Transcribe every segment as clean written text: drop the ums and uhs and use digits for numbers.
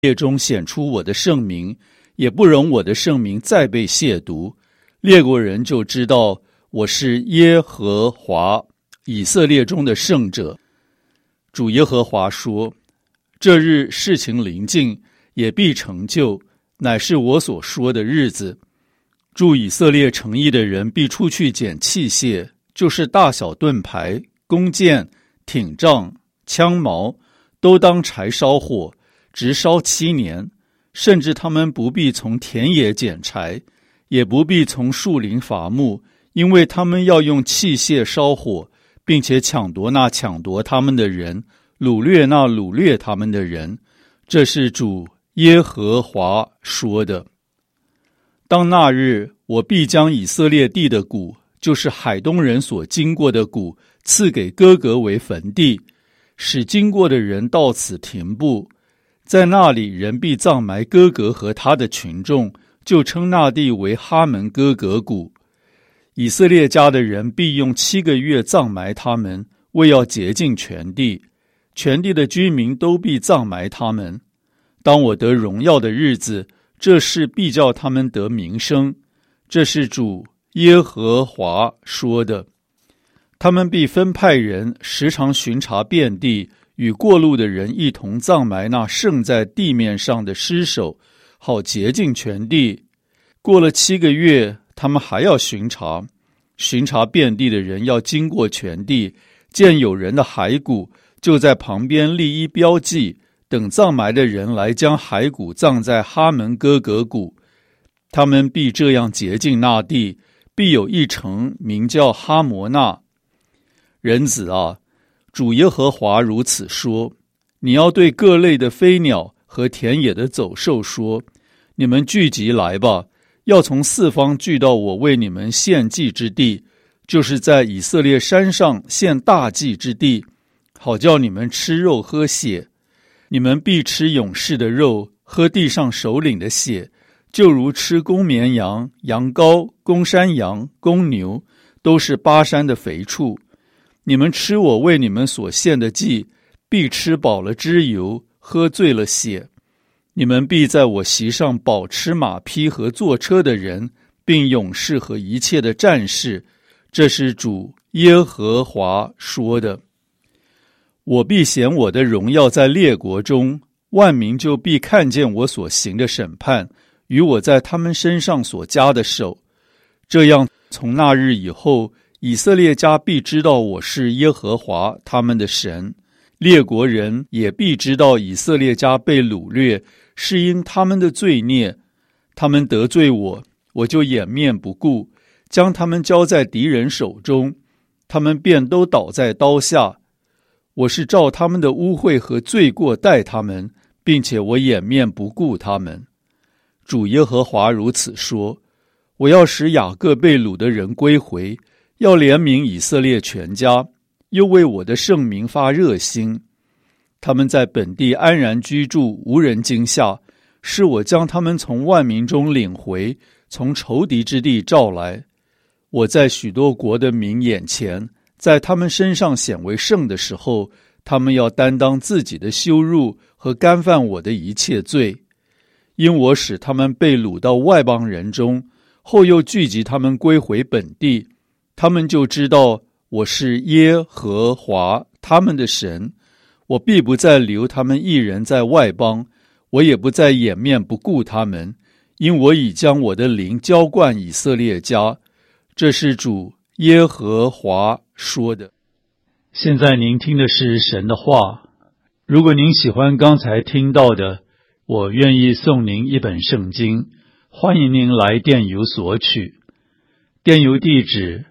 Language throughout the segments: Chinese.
列中显出我的圣名，也不容我的圣名再被亵渎。列国人就知道我是耶和华以色列中的圣者。主耶和华说：这日事情临近，也必成就，乃是我所说的日子。住以色列城邑的人必出去捡器械，就是大小盾牌、弓箭、挺杖、枪矛，都当柴烧火，直烧7年。甚至他们不必从田野捡柴，也不必从树林伐木，因为他们要用器械烧火，并且抢夺那抢夺他们的人，掳掠那掳掠他们的人。这是主耶和华说的。当那日，我必将以色列地的谷，就是海东人所经过的谷，赐给哥格为坟地，使经过的人到此停步。在那里，人必葬埋哥格和他的群众，就称那地为哈门哥格谷。以色列家的人必用7个月葬埋他们，为要洁净全地。全地的居民都必葬埋他们。当我得荣耀的日子，这事必叫他们得名声。这是主耶和华说的。他们必分派人时常巡查遍地，与过路的人一同葬埋那剩在地面上的尸首，好洁净全地。过了7个月，他们还要巡查遍地的人要经过全地，见有人的骸骨，就在旁边立一标记，等葬埋的人来将骸骨葬在哈门哥格谷。他们必这样洁净那地，必有一城名叫哈摩纳。人子啊，主耶和华如此说：你要对各类的飞鸟和田野的走兽说，你们聚集来吧，要从4方聚到我为你们献祭之地，就是在以色列山上献大祭之地，好叫你们吃肉喝血。你们必吃勇士的肉，喝地上首领的血，就如吃公绵羊、羊羔、公山羊、公牛，都是巴山的肥畜。你们吃我为你们所献的祭，必吃饱了脂油，喝醉了血。你们必在我席上饱吃马匹和坐车的人，并勇士和一切的战士。这是主耶和华说的。我必显我的荣耀在列国中，万民就必看见我所行的审判，与我在他们身上所加的手。这样，从那日以后，以色列家必知道我是耶和华他们的神，列国人也必知道以色列家被掳掠，是因他们的罪孽。他们得罪我，我就掩面不顾，将他们交在敌人手中，他们便都倒在刀下。我是照他们的污秽和罪过待他们，并且我掩面不顾他们。主耶和华如此说：我要使雅各被掳的人归回，要怜悯以色列全家，又为我的圣名发热心。他们在本地安然居住，无人惊吓，是我将他们从万民中领回，从仇敌之地召来。我在许多国的民眼前，在他们身上显为圣的时候，他们要担当自己的羞辱和干犯我的一切罪。因我使他们被掳到外邦人中，后又聚集他们归回本地，他们就知道我是耶和华他们的神。我必不再留他们一人在外邦，我也不再掩面不顾他们，因我已将我的灵浇灌以色列家。这是主耶和华说的。现在您听的是神的话。如果您喜欢刚才听到的，我愿意送您一本圣经，欢迎您来电邮索取。电邮地址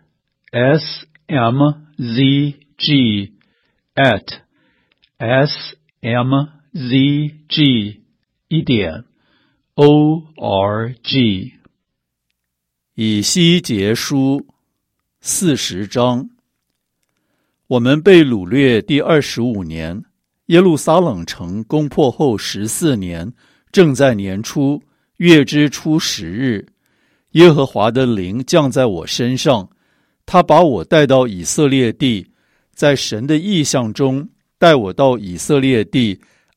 smzg@smzg.org。 以西结书40章。我们被掳掠第25年，耶路撒冷城攻破后14年，正在年初，月之初10日，耶和华的灵降在我身上，他把我带到以色列地，在神的意象中带我到以色列地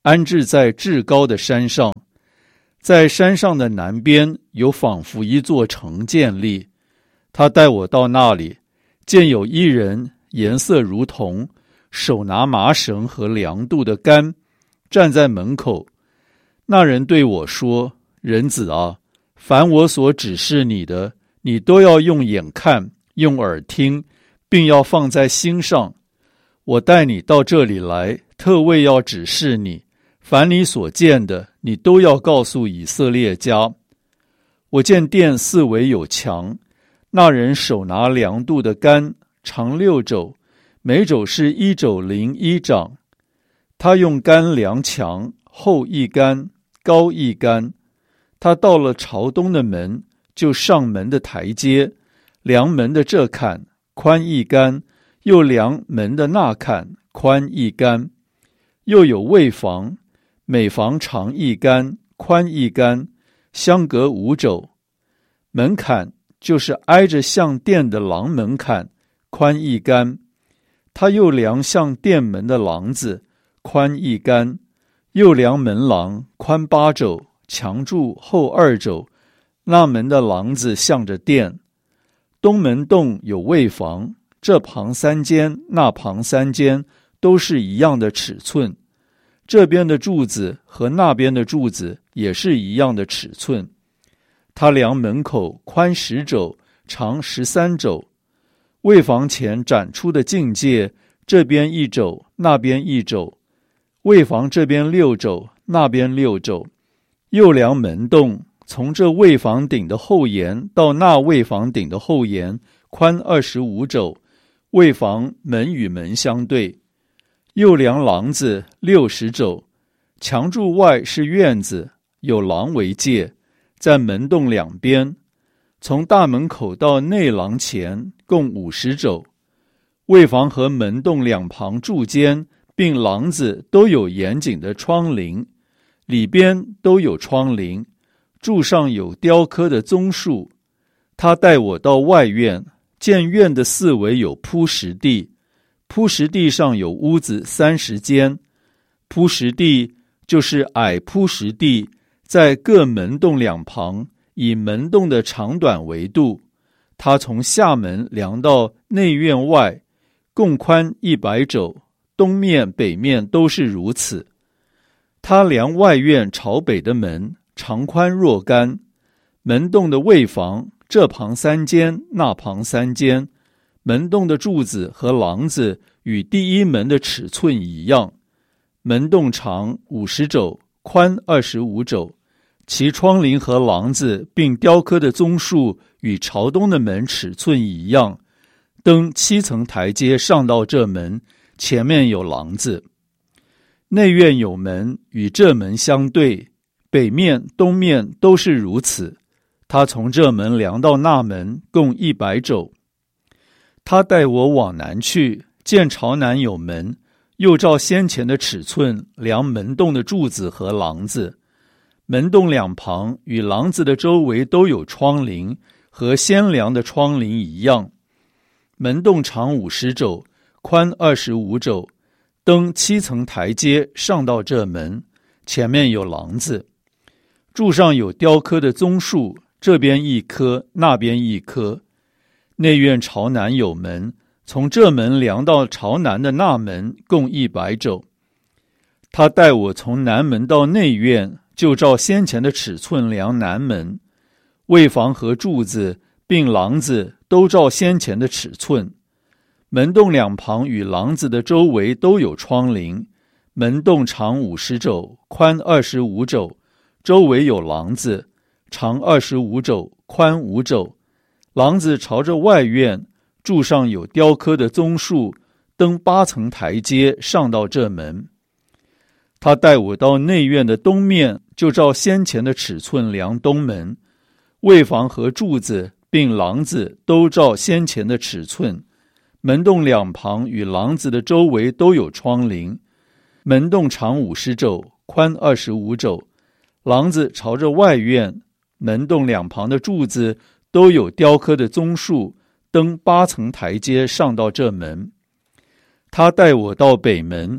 安置在至高的山上。在山上的南边有仿佛一座城建立。他带我到那里，见有一人，颜色如铜，手拿麻绳和量度的杆，站在门口。那人对我说：人子啊，凡我所指示你的，你都要用眼看，用耳听，并要放在心上。我带你到这里来，特为要指示你，凡你所见的，你都要告诉以色列家。我见殿四围有墙，那人手拿量度的杆，长6肘，每肘是1肘01掌。他用杆量墙，厚1杆，高1杆。他到了朝东的门，就上门的台阶，量门的这坎，宽1杆，又量门的那坎，宽1杆。又有卫房，每房长1杆，宽1杆，相隔5肘。门槛就是挨着向殿的廊门槛，宽1杆。他又量向殿门的廊子，宽1杆，又量门廊，宽8肘，墙柱厚2肘。那门的廊子向着殿。东门洞有卫房，这旁3间，那旁3间，都是一样的尺寸。这边的柱子和那边的柱子也是一样的尺寸。他量门口宽10肘，长13肘。卫房前展出的境界，这边1肘，那边1肘。卫房这边6肘，那边6肘。又量门洞，从这卫房顶的后沿到那卫房顶的后沿，宽25肘。卫房门与门相对。又量廊子60肘。墙柱外是院子，有廊为界，在门洞两边。从大门口到内廊前共50肘。卫房和门洞两旁柱间并廊子都有严谨的窗棂，里边都有窗棂，柱上有雕刻的棕树。他带我到外院，见院的四围有铺石地，铺石地上有屋子30间。铺石地就是矮铺石地，在各门洞两旁，以门洞的长短为度。他从下门量到内院外，共宽100肘，东面北面都是如此。他量外院朝北的门，长宽若干。门洞的卫房，这旁3间，那旁3间。门洞的柱子和廊子与第一门的尺寸一样。门洞长50肘，宽25肘。其窗棂和廊子并雕刻的棕树与朝东的门尺寸一样。登7层台阶上到这门，前面有廊子。内院有门，与这门相对，北面东面都是如此。他从这门量到那门，共100肘。他带我往南去，见朝南有门，又照先前的尺寸量门洞的柱子和廊子。门洞两旁与廊子的周围都有窗棂，和先量的窗棂一样。门洞长50肘，宽25肘。登7层台阶上到这门，前面有廊子。柱上有雕刻的棕树，这边一棵，那边一棵。内院朝南有门，从这门量到朝南的那门，共100肘。他带我从南门到内院，就照先前的尺寸量南门。卫房和柱子并廊子都照先前的尺寸。门洞两旁与廊子的周围都有窗棂。门洞长50肘，宽25肘，周围有廊子，长25肘，宽5肘。廊子朝着外院，柱上有雕刻的棕树，登8层台阶上到这门。他带我到内院的东面，就照先前的尺寸量东门。卫房和柱子并廊子都照先前的尺寸。门洞两旁与廊子的周围都有窗棂。门洞长50肘，宽25肘。廊子朝着外院，门洞两旁的柱子都有雕刻的棕树，登8层台阶上到这门。他带我到北门，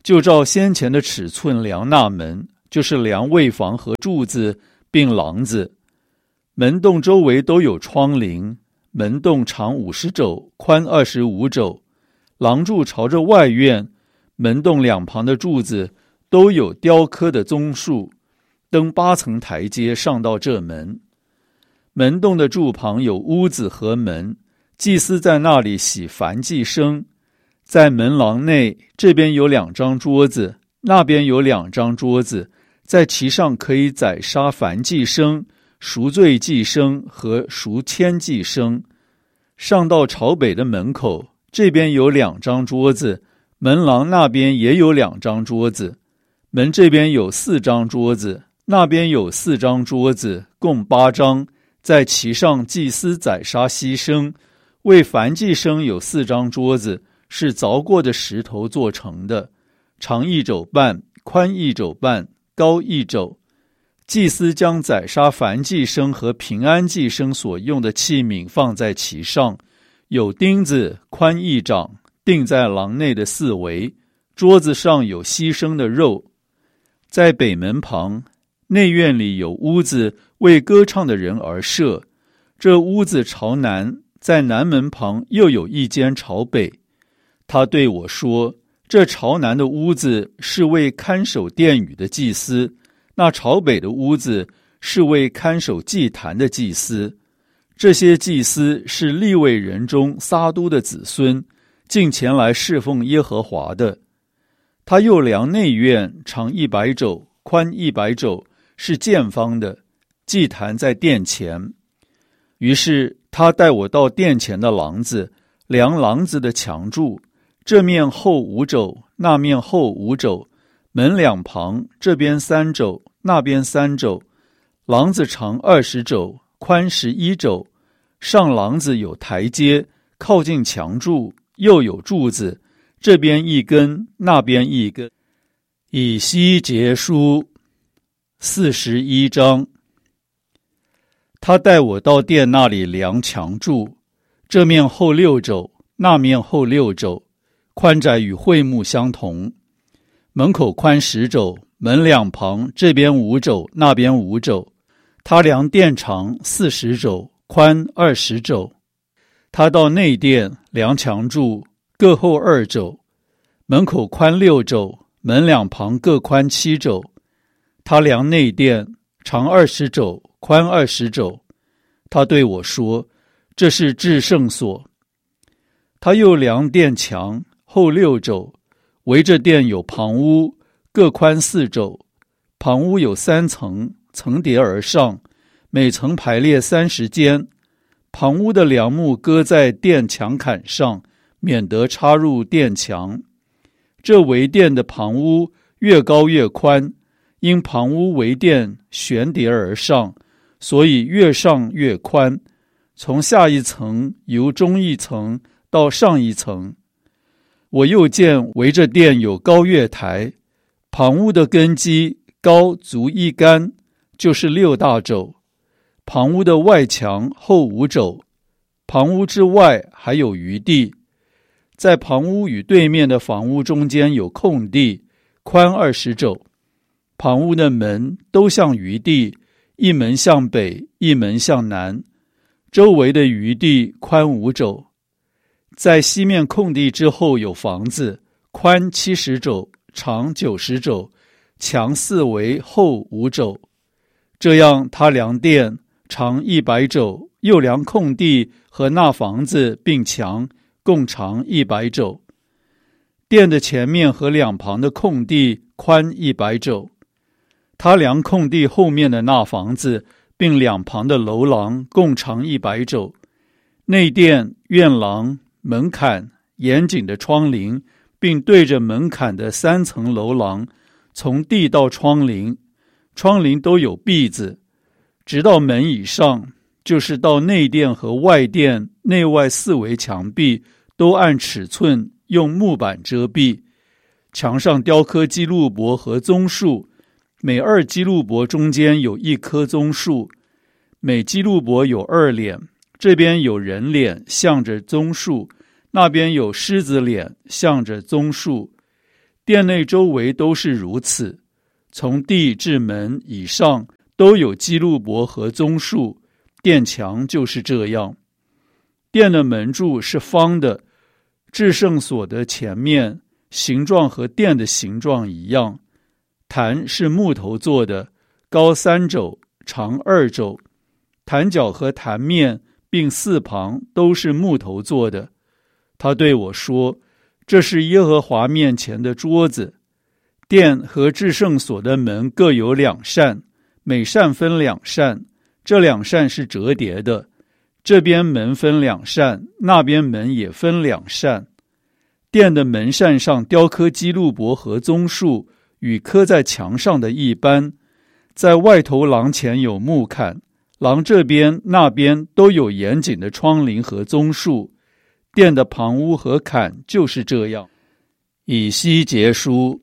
就照先前的尺寸量那门，就是量卫房和柱子并廊子。门洞周围都有窗棂，门洞长50肘，宽25肘。廊柱朝着外院，门洞两旁的柱子都有雕刻的棕树，登8层台阶上到这门。门洞的柱旁有屋子和门，祭司在那里洗燔祭牲。在门廊内，这边有2张桌子，那边有2张桌子，在其上可以宰杀燔祭牲、赎罪祭牲和赎愆祭牲。上到朝北的门口，这边有2张桌子，门廊那边也有2张桌子，门这边有4张桌子，那边有4张桌子，共8张，在其上祭司宰杀牺牲。为燔祭牲有4张桌子，是凿过的石头做成的，长1肘半，宽1肘半，高1肘。祭司将宰杀燔祭牲和平安祭牲所用的器皿放在其上，有钉子，宽1掌，钉在廊内的4围。桌子上有牺牲的肉。在北门旁，内院里有屋子，为歌唱的人而设。这屋子朝南，在南门旁又有一间朝北。他对我说，这朝南的屋子是为看守殿宇的祭司，那朝北的屋子是为看守祭坛的祭司。这些祭司是利未人中撒督的子孙，进前来侍奉耶和华的。他又量内院，长100肘，宽100肘，是见方的，祭坛在殿前。于是他带我到殿前的廊子，量廊子的墙柱，这面厚5肘，那面厚5肘，门两旁，这边3肘，那边3肘。廊子长20肘，宽11肘。上廊子有台阶，靠近墙柱，又有柱子，这边一根，那边一根。以西结书41章。他带我到殿那里量墙柱，这面厚6肘，那面厚6肘，宽窄与会幕相同。门口宽10肘，门两旁，这边5肘，那边5肘。他量殿长40肘，宽20肘。他到内殿量墙柱，各厚2肘。门口宽6肘，门两旁各宽7肘。他量内殿，长20肘，宽20肘。他对我说，这是至圣所。他又量殿墙，厚6肘，围着殿有旁屋，各宽4肘。旁屋有3层，层叠而上，每层排列30间。旁屋的梁木搁在殿墙坎上，免得插入殿墙。这围殿的旁屋越高越宽，因旁屋围殿悬叠而上，所以越上越宽，从下一层由中一层到上一层。我又见围着殿有高月台，旁屋的根基高足1竿，就是6大肘。旁屋的外墙厚5肘，旁屋之外还有余地。在旁屋与对面的房屋中间有空地，宽20肘。旁屋的门都向余地，一门向北，一门向南。周围的余地宽5肘。在西面空地之后有房子，宽70肘，长90肘，墙4围厚5肘。这样他量殿，长100肘，又量空地和那房子并墙，共长100肘。殿的前面和两旁的空地宽100肘。他量空地后面的那房子并两旁的楼廊，共长100肘。内殿、院廊、门槛、严谨的窗棂，并对着门槛的3层楼廊，从地到窗棂，窗棂都有篦子，直到门以上，就是到内殿和外殿内外4围墙壁，都按尺寸用木板遮蔽。墙上雕刻基路伯和棕树，每2基路伯中间有1棵棕树，每基路伯有2脸，这边有人脸向着棕树，那边有狮子脸向着棕树。 殿内周围都是如此，从地至门以上都有基路伯和棕树，殿墙就是这样。殿的门柱是方的，至圣所的前面形状和殿的形状一样。坛是木头做的，高3肘，长2肘。坛角和坛面并4旁都是木头做的。他对我说，这是耶和华面前的桌子。殿和至圣所的门各有2扇，每扇分2扇，这2扇是折叠的。这边门分2扇，那边门也分2扇。殿的门扇上雕刻基路伯和棕树，与刻在墙上的一般。在外头廊前有木坎，廊这边那边都有严谨的窗棂和棕树。殿的旁屋和坎就是这样。以西结书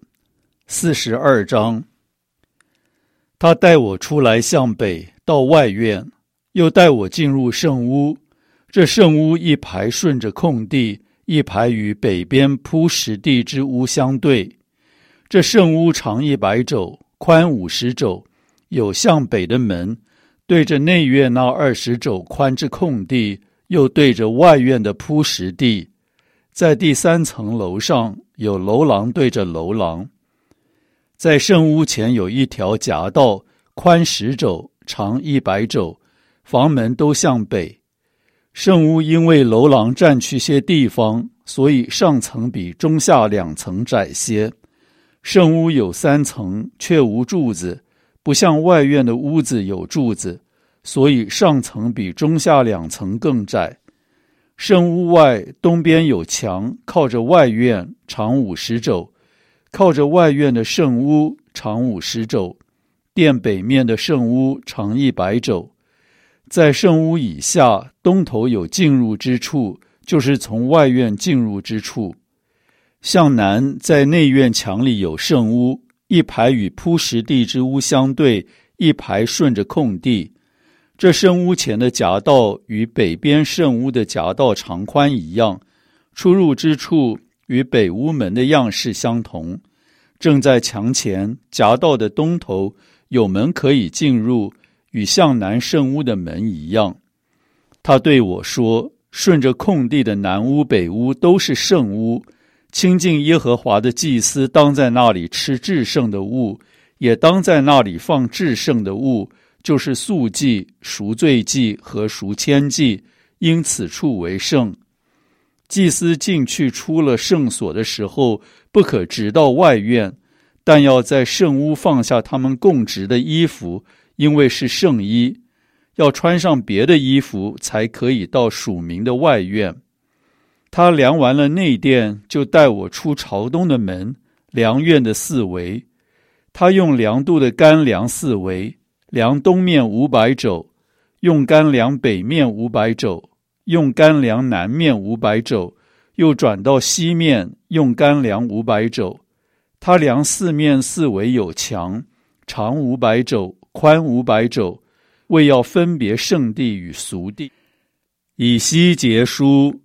42章。他带我出来向北，到外院，又带我进入圣屋。这圣屋一排顺着空地，一排与北边铺石地之屋相对。这圣屋长100肘，宽50肘，有向北的门，对着内院那20肘宽之空地，又对着外院的铺石地。在第3层楼上有楼廊对着楼廊。在圣屋前有一条夹道，宽10肘，长100肘，房门都向北。圣屋因为楼廊占去些地方，所以上层比中下2层窄些。圣屋有3层，却无柱子，不像外院的屋子有柱子，所以上层比中下2层更窄。圣屋外东边有墙，靠着外院，长50肘，靠着外院的圣屋，长50肘。殿北面的圣屋长100肘。在圣屋以下，东头有进入之处，就是从外院进入之处。向南，在内院墙里有圣屋，一排与铺石地之屋相对，一排顺着空地。这圣屋前的夹道与北边圣屋的夹道长宽一样，出入之处与北屋门的样式相同。正在墙前，夹道的东头有门可以进入，与向南圣屋的门一样。他对我说，顺着空地的南屋北屋都是圣屋，亲近耶和华的祭司当在那里吃至圣的物，也当在那里放至圣的物，就是素祭、赎罪祭和赎愆祭，因此处为圣。祭司进去出了圣所的时候，不可直到外院，但要在圣屋放下他们供职的衣服，因为是圣衣，要穿上别的衣服才可以到属民的外院。他量完了内殿，就带我出朝东的门，量院的4围。他用量度的杆量4围，量东面500肘，用杆量北面500肘，用杆量南面500肘，又转到西面，用杆量500肘。他量4面4围有墙，长500肘，宽500肘，为要分别圣地与俗地。以西结书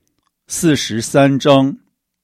43章。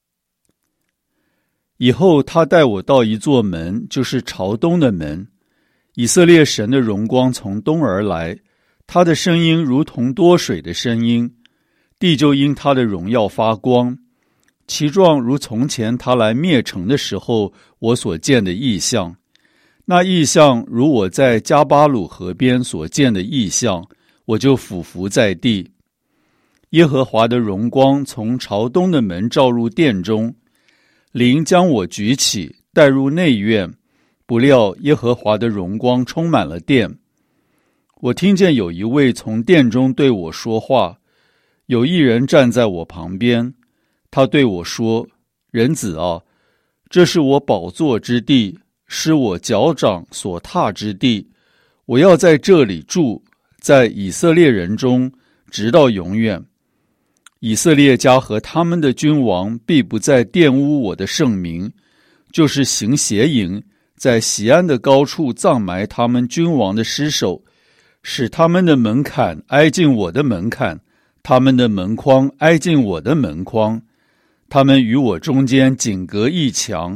以后他带我到一座门，就是朝东的门。以色列神的荣光从东而来，他的声音如同多水的声音，地就因他的荣耀发光。其状如从前他来灭城的时候我所见的异象。那异象如我在加巴鲁河边所见的异象，我就俯伏在地。耶和华的荣光从朝东的门照入殿中，灵将我举起，带入内院，不料耶和华的荣光充满了殿。我听见有一位从殿中对我说话，有一人站在我旁边，他对我说，人子啊，这是我宝座之地，是我脚掌所踏之地，我要在这里住，在以色列人中，直到永远。以色列家和他们的君王必不再玷污我的圣名，就是行邪淫，在锡安的高处葬埋他们君王的尸首，使他们的门槛挨近我的门槛，他们的门框挨近我的门框。他们与我中间仅隔一墙，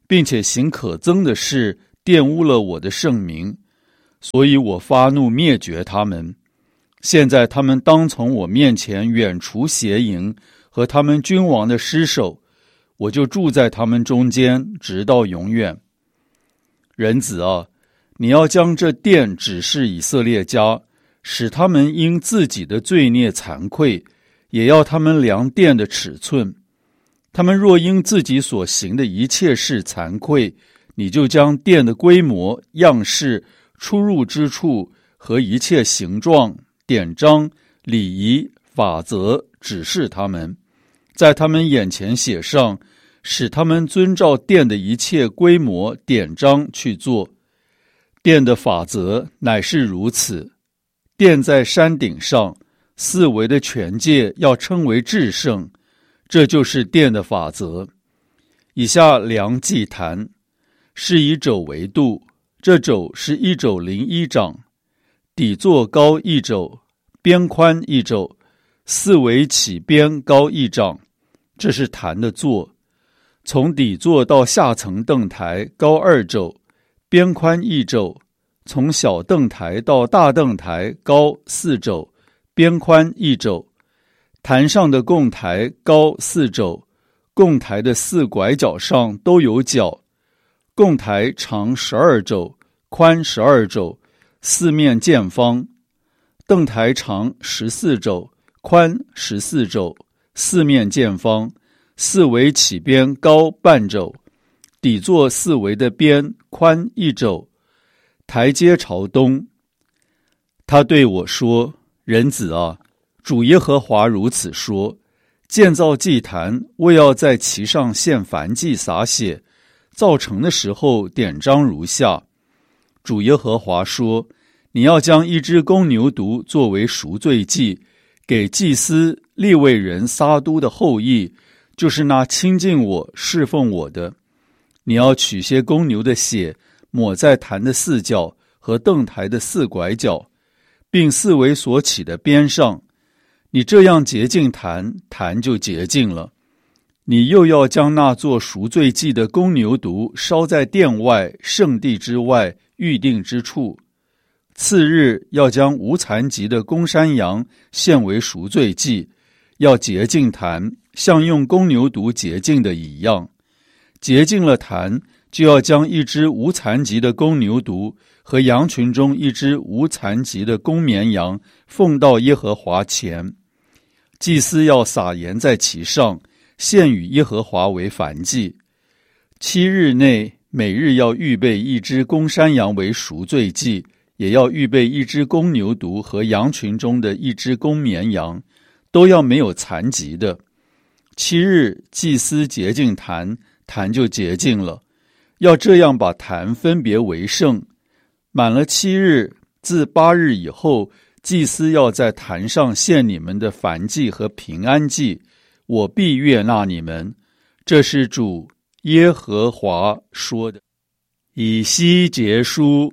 并且行可憎的事，玷污了我的圣名，所以我发怒灭绝他们。现在他们当从我面前远除邪淫和他们君王的尸首，我就住在他们中间，直到永远。人子啊，你要将这殿指示以色列家，使他们因自己的罪孽惭愧，也要他们量殿的尺寸。他们若因自己所行的一切事惭愧，你就将殿的规模、样式、出入之处和一切形状、典章、礼仪、法则指示他们，在他们眼前写上，使他们遵照殿的一切规模、典章去做。殿的法则乃是如此：殿在山顶上，四围的权界要称为至圣，这就是殿的法则。以下量祭坛，是以肘为度，这肘是1肘01掌，底座高1肘，边宽1肘，四围起边高1掌，这是坛的座。从底座到下层凳台高2肘，边宽1肘，从小凳台到大凳台高4肘，边宽1肘。坛上的供台高4肘，供台的4拐角上都有角。供台长12肘，宽12肘，四面见方。凳台长14肘，宽14肘，四面见方，四围起边高半肘，底座四围的边宽1肘，台阶朝东。他对我说：人子啊，主耶和华如此说，建造祭坛，为要在其上献燔祭洒血，造成的时候典章如下。主耶和华说，你要将1只公牛犊作为赎罪祭，给祭司利未人撒督的后裔，就是那亲近我侍奉我的。你要取些公牛的血，抹在坛的4角和凳台的4拐角，并四围所起的边上。你这样洁净坛，坛就洁净了。你又要将那做赎罪祭的公牛犊烧在殿外圣地之外预定之处。次日要将无残疾的公山羊献为赎罪祭，要洁净坛，像用公牛犊洁净的一样。洁净了坛，就要将1只无残疾的公牛犊和羊群中1只无残疾的公绵羊奉到耶和华前。祭司要撒盐在其上，献与耶和华为燔祭。7日内每日要预备1只公山羊为赎罪祭，也要预备1只公牛犊和羊群中的1只公绵羊，都要没有残疾的。7日祭司洁净坛，坛就洁净了。要这样把坛分别为圣。满了7日，自8日以后，祭司要在坛上献你们的燔祭和平安祭，我必悦纳你们。这是主耶和华说的。以西结书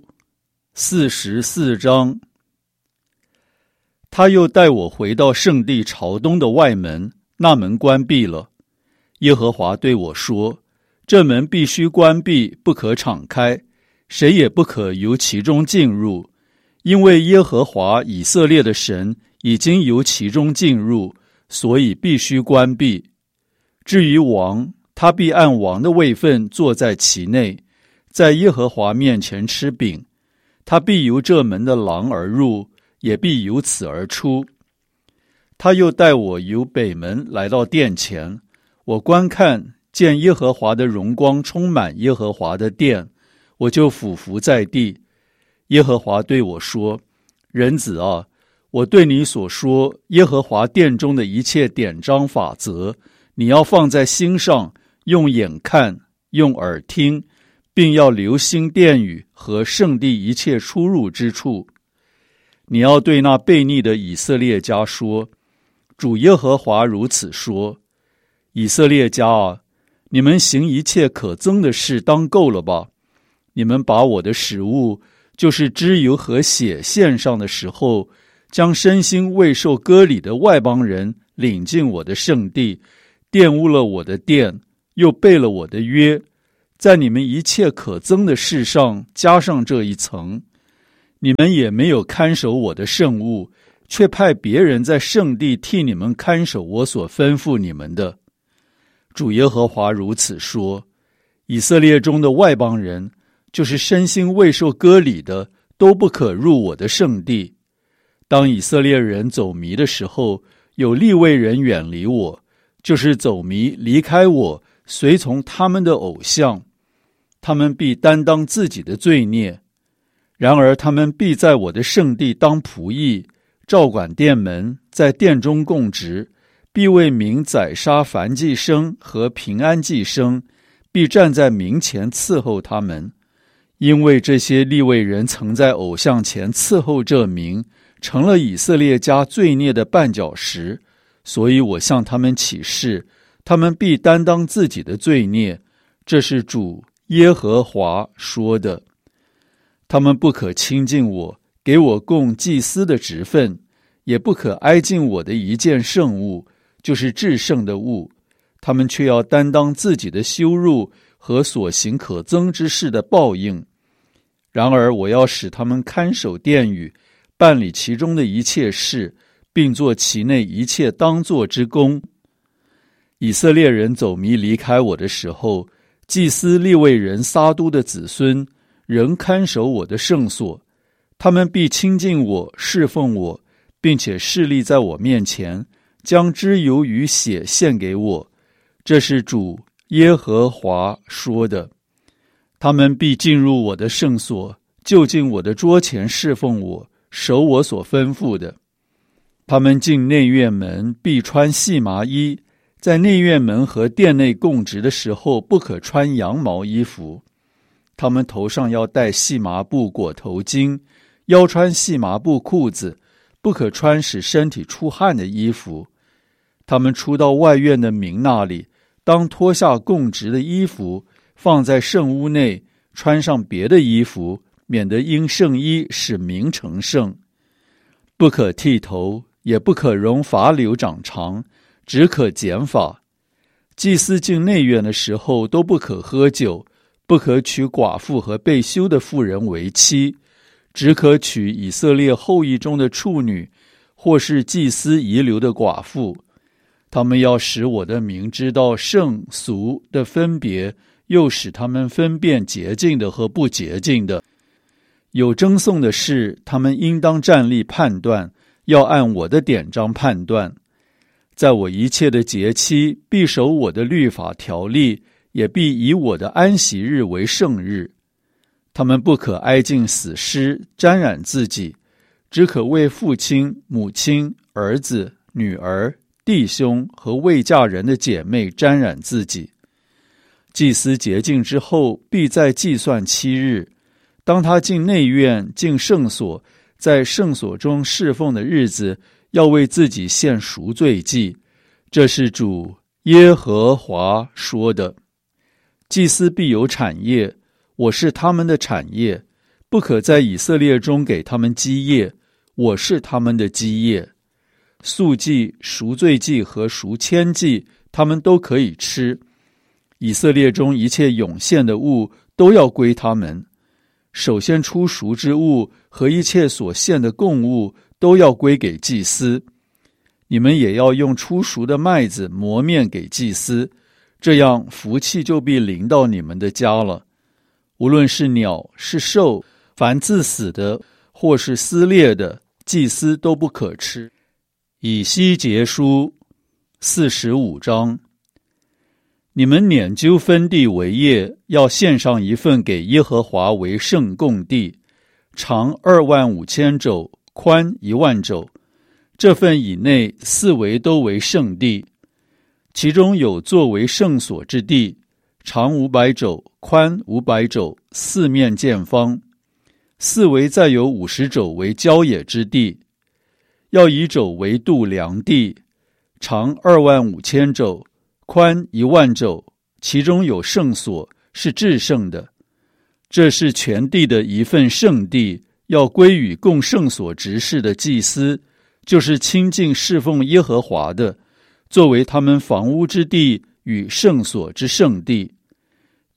44章。他又带我回到圣地朝东的外门，那门关闭了。耶和华对我说，这门必须关闭，不可敞开，谁也不可由其中进入，因为耶和华以色列的神已经由其中进入，所以必须关闭。至于王，他必按王的位分坐在其内，在耶和华面前吃饼。他必由这门的廊而入，也必由此而出。他又带我由北门来到殿前，我观看，见耶和华的荣光充满耶和华的殿，我就俯伏在地。耶和华对我说，人子啊，我对你所说耶和华殿中的一切典章法则，你要放在心上，用眼看，用耳听，并要留心殿宇和圣地一切出入之处。你要对那悖逆的以色列家说，主耶和华如此说，以色列家啊，你们行一切可憎的事当够了吧？你们把我的食物，就是脂油和血献上的时候，将身心未受割礼的外邦人领进我的圣地，玷污了我的殿，又背了我的约， 在你们一切可憎的事上加上这一层。你们也没有看守我的圣物，却派别人在圣地替你们看守我所吩咐你们的。主耶和华如此说：以色列中的外邦人，就是身心未受割礼的，都不可入我的圣地。当以色列人走迷的时候，有利未人远离我，就是走迷离开我，随从他们的偶像，他们必担当自己的罪孽。然而他们必在我的圣地当仆役，照管殿门，在殿中供职，必为民宰杀燔祭牲和平安祭牲，必站在民前伺候他们。因为这些利未人曾在偶像前伺候这民，成了以色列家罪孽的绊脚石，所以我向他们起誓，他们必担当自己的罪孽。这是主耶和华说的。他们不可亲近我，给我供祭司的职分，也不可挨近我的一件圣物，就是至圣的物。他们却要担当自己的羞辱和所行可憎之事的报应。然而我要使他们看守殿宇，办理其中的一切事，并做其内一切当做之功。以色列人走迷离开我的时候，祭司利未人撒督的子孙仍看守我的圣所，他们必亲近我，侍奉我，并且侍立在我面前，将脂油与血献给我。这是主耶和华说的。他们必进入我的圣所，就近我的桌前侍奉我，守我所吩咐的。他们进内院门必穿细麻衣，在内院门和殿内供职的时候，不可穿羊毛衣服。他们头上要戴细麻布裹头巾，腰穿细麻布裤子，不可穿使身体出汗的衣服。他们出到外院的民那里，当脱下供职的衣服，放在圣屋内，穿上别的衣服，免得因圣衣使民成圣。不可剃头，也不可容发绺长长，只可剪发。祭司进内院的时候都不可喝酒，不可娶寡妇和被休的妇人为妻，只可娶以色列后裔中的处女，或是祭司遗留的寡妇。他们要使我的名知道圣俗的分别，又使他们分辨洁净的和不洁净的。有争讼的事，他们应当站立判断，要按我的典章判断。在我一切的节期，必守我的律法条例，也必以我的安息日为圣日。他们不可挨近死尸，沾染自己，只可为父亲、母亲、儿子、女儿、弟兄和未嫁人的姐妹沾染自己。祭司洁净之后，必再计算7日。当他进内院、进圣所，在圣所中侍奉的日子，要为自己献赎罪祭。这是主耶和华说的。祭司必有产业，我是他们的产业，不可在以色列中给他们基业，我是他们的基业。素祭、赎罪祭和赎愆祭，他们都可以吃。以色列中一切涌现的物都要归他们。首先出赎之物和一切所献的供物都要归给祭司。你们也要用出赎的麦子磨面给祭司，这样福气就必临到你们的家了。无论是鸟是兽，凡自死的或是撕裂的，祭司都不可吃。以西结书45章。你们拈阄分地为业，要献上一份给耶和华为圣供地，长25000肘，宽10000肘。这份以内4围都为圣地，其中有作为圣所之地，长500肘，宽500肘，四面见方。4围再有50肘为郊野之地，要以肘为度量地，长25000肘，宽10000肘，其中有圣所，是至圣的。这是全地的一份圣地，要归与供圣所执事的祭司，就是亲近侍奉耶和华的，作为他们房屋之地与圣所之圣地。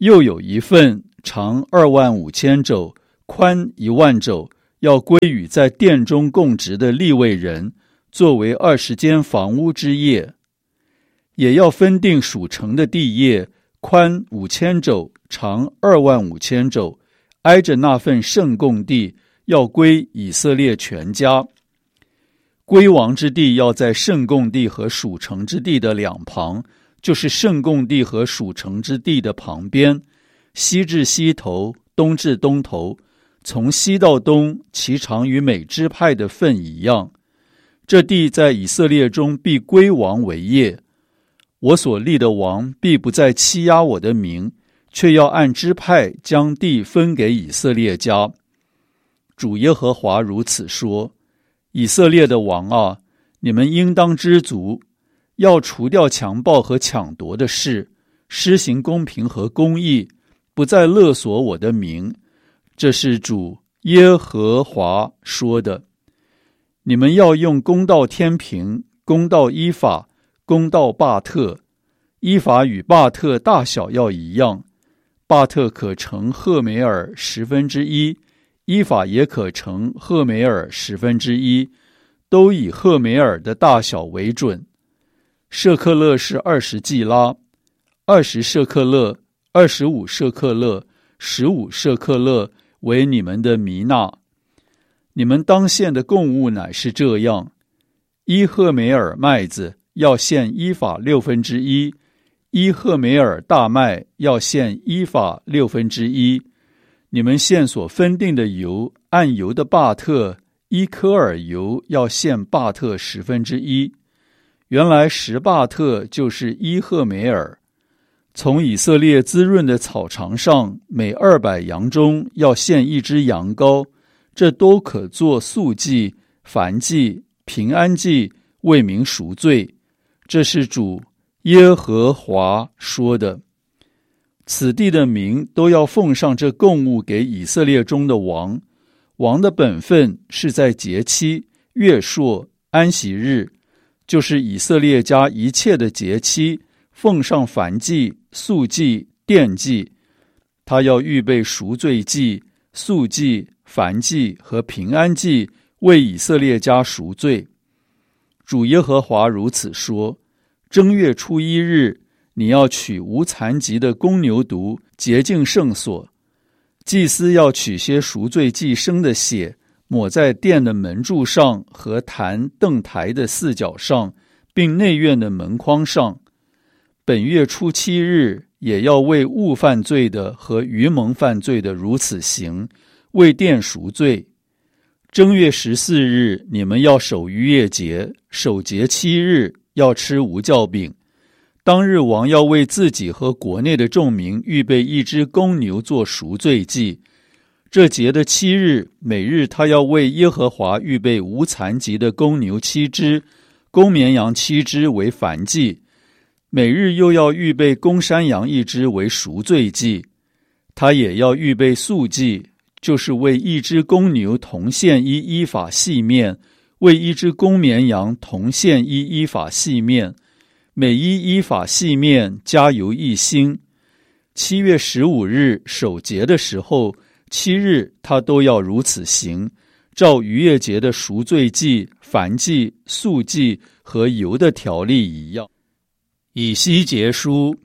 又有一份长25000肘，宽10000肘，要归与在殿中供职的利未人，作为20间房屋之业。也要分定属城的地业，宽5000肘，长25000肘，挨着那份圣供地，要归以色列全家。归王之地要在圣供地和属城之地的两旁，就是圣供地和属城之地的旁边，西至西头，东至东头，从西到东，其长与每支派的份一样。这地在以色列中必归王为业。我所立的王必不再欺压我的名，却要按支派将地分给以色列家。主耶和华如此说：以色列的王啊，你们应当知足，要除掉强暴和抢夺的事，施行公平和公义，不再勒索我的名。这是主耶和华说的。你们要用公道天平，公道依法，公道巴特。依法与巴特大小要一样，巴特可乘赫梅尔1/10，依法也可乘赫梅尔1/10，都以赫梅尔的大小为准。舍克勒是20季拉，20舍克勒，25舍克勒，15舍克勒为你们的弥纳。你们当献的供物乃是这样：一赫梅尔麦子要献依法1/6，一赫梅尔大麦要献依法1/6。你们献所分定的油，按油的巴特，一科尔油要献巴特1/10。原来10巴特就是一赫梅尔。从以色列滋润的草场上，每200羊中要献1只羊羔，这都可做素祭、燔祭、平安祭，为民赎罪。这是主耶和华说的。此地的民都要奉上这供物给以色列中的王。王的本分是在节期、月朔、安息日，就是以色列家一切的节期，奉上燔祭、素祭、奠祭。他要预备赎罪祭、素祭、燔祭和平安祭，为以色列家赎罪。主耶和华如此说：正月初1日，你要取无残疾的公牛犊，洁净圣所。祭司要取些赎罪祭牲的血，抹在殿的门柱上和坛凳台的4角上，并内院的门框上。本月初7日，也要为误犯罪的和愚蒙犯罪的如此行，为殿赎罪。正月14日，你们要守逾越节，守节7日，要吃无酵饼。当日王要为自己和国内的众民预备1只公牛做赎罪祭。这节的7日，每日他要为耶和华预备无残疾的公牛7只，公绵羊7只为燔祭。每日又要预备公山羊1只为赎罪祭。他也要预备素祭，就是为1只公牛同献1依法细面，为1只公绵羊同献1依法细面，每1依法细面加油1星。7月15日守节的时候，7日他都要如此行，照逾越节的赎罪祭、燔祭、素祭和油的条例一样。以西结书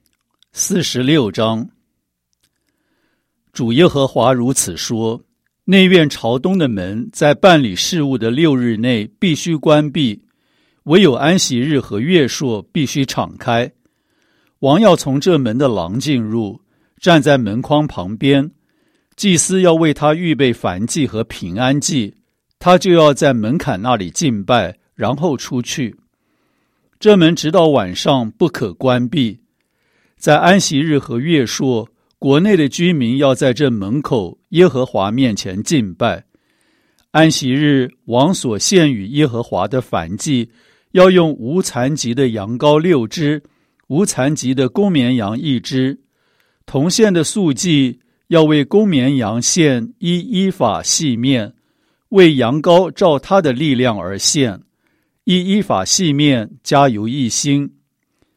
46章。主耶和华如此说：内院朝东的门在办理事务的6日内必须关闭，唯有安息日和月朔必须敞开。王要从这门的廊进入，站在门框旁边。祭司要为他预备燔祭和平安祭，他就要在门槛那里敬拜，然后出去。这门直到晚上不可关闭。在安息日和月朔，国内的居民要在这门口耶和华面前敬拜。安息日，王所献与耶和华的燔祭，要用无残疾的羊羔6只，无残疾的公绵羊1只。同献的素祭，要为公绵羊献1依法细面，为羊羔照他的力量而献，1依法细面加油1星。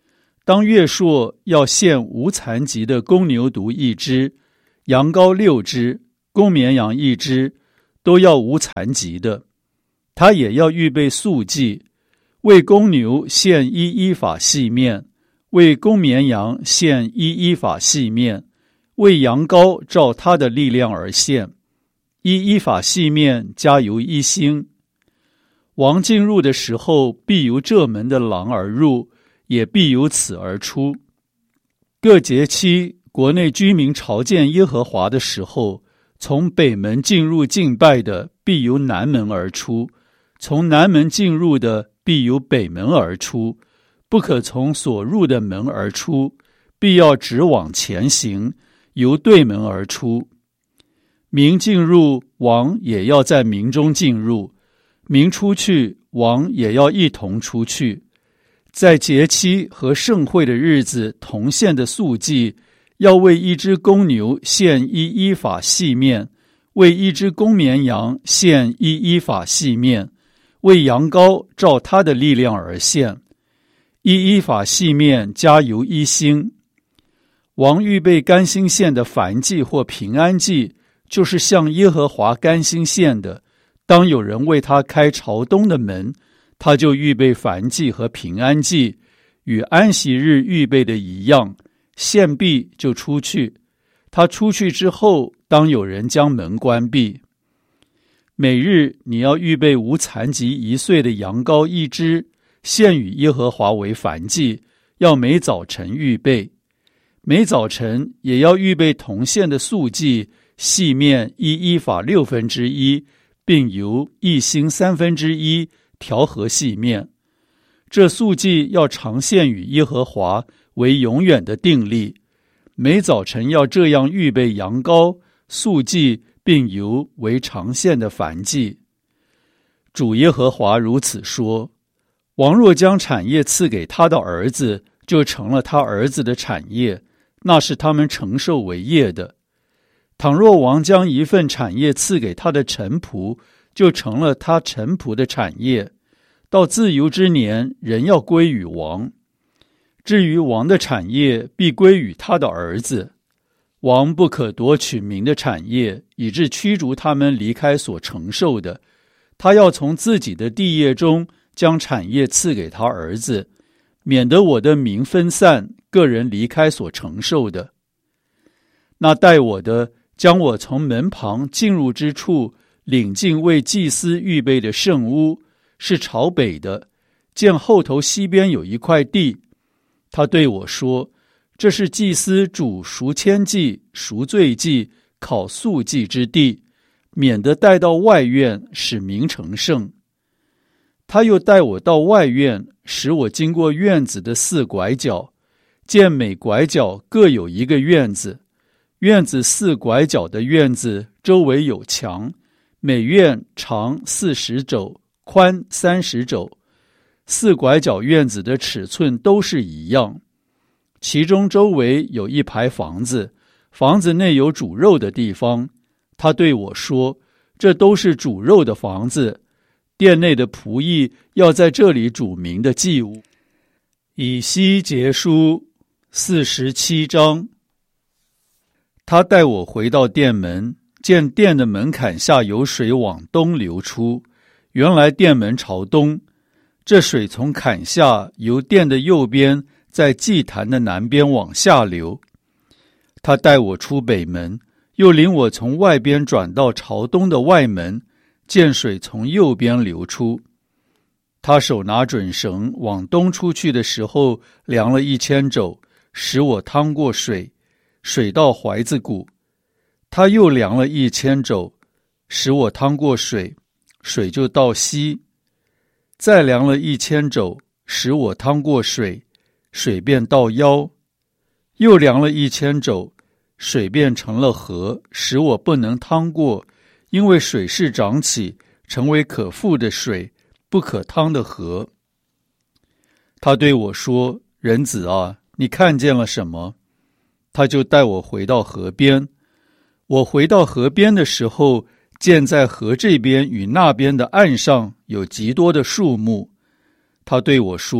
当月朔要献无残疾的公牛犊1只，羊羔6只，公绵羊1只，都要无残疾的。他也要预备素祭，为公牛献1伊法细面，为公绵羊献1伊法细面，为羊羔照他的力量而献，1伊法细面加油1星。王进入的时候，必由这门的廊而入，也必由此而出。各节期，国内居民朝见耶和华的时候，从北门进入敬拜的，必由南门而出；从南门进入的，必由北门而出，不可从所入的门而出，必要直往前行，由对门而出。民进入，王也要在民中进入；民出去，王也要一同出去。在节期和盛会的日子同献的素祭，要为1只公牛献1伊法细面，为1只公绵羊献1伊法细面，为羊羔照他的力量而献，1伊法细面加油1星。王预备甘心献的燔祭或平安祭，就是向耶和华甘心献的，当有人为他开朝东的门，他就预备燔祭和平安祭，与安息日预备的一样，献毕就出去。他出去之后，当有人将门关闭。每日你要预备无残疾1岁的羊羔1只，献与耶和华为燔祭，要每早晨预备。每早晨也要预备同献的素祭，细面1伊法1/6，并油1星1/3调和细面。这素祭要常献与耶和华，为永远的定例。每早晨要这样预备羊羔、素祭，并油为常献的燔祭。主耶和华如此说：王若将产业赐给他的儿子，就成了他儿子的产业，那是他们承受为业的。倘若王将一份产业赐给他的臣仆，就成了他臣仆的产业，到自由之年，人要归于王。至于王的产业，必归于他的儿子。王不可夺取民的产业，以致驱逐他们离开所承受的。他要从自己的地业中将产业赐给他儿子，免得我的民分散，个人离开所承受的。那待我的，将我从门旁进入之处领进为祭司预备的圣屋，是朝北的，见后头西边有一块地。他对我说：这是祭司煮赎愆祭、赎罪祭、烤素祭之地，免得带到外院，使民成圣。他又带我到外院，使我经过院子的4拐角，见每拐角各有一个院子。院子4拐角的院子周围有墙，每院长40肘，宽30肘。4拐角院子的尺寸都是一样。其中周围有一排房子，房子内有煮肉的地方。他对我说：这都是煮肉的房子，殿内的仆役要在这里煮民的祭物。以西结书47章。他带我回到殿门，见殿的门槛下有水往东流出，原来殿门朝东，这水从坎下由殿的右边，在祭坛的南边往下流。他带我出北门，又领我从外边转到朝东的外门，见水从右边流出。他手拿准绳往东出去的时候，量了1000肘，使我趟过水，水到怀子骨。他又量了1000肘，使我趟过水，水就到膝。再量了1000肘，使我趟过水，水便到腰。又量了1000肘，水变成了河，使我不能趟过，因为水势涨起，成为可覆的水，不可趟的河。他对我说：人子啊，你看见了什么？他就带我回到河边。我回到河边的时候，见在河这边与那边的岸上有极多的树木。他对我说：